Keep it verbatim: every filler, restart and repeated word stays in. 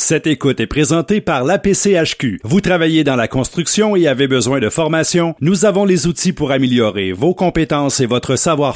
Cette écoute est présentée par l'A P C H Q. Vous travaillez dans la construction et avez besoin de formation? Nous avons les outils pour améliorer vos compétences et votre savoir-faire